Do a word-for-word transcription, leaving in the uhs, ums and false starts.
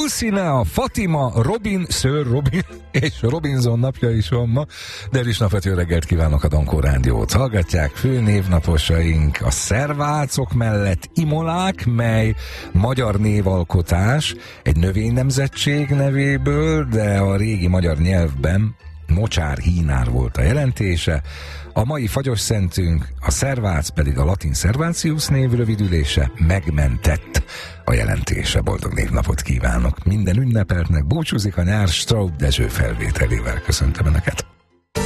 Dulcinea, Fatima, Robin, Sir Robin és Robinson napja is van ma, de is napot, jó reggelt kívánok, a Dankó Rádiót hallgatják. Főnévnaposaink a szervácok mellett Imolák, mely magyar névalkotás, egy növénynemzetség nevéből, de a régi magyar nyelvben mocsár hínár volt a jelentése. A mai fagyos szentünk, a szervác pedig a latin servatius név rövidülése, megmentett a jelentése. Boldog névnapot kívánok minden ünnepeltnek, búcsúzik a nyár Straub Dezső felvételével. Köszöntöm Önöket!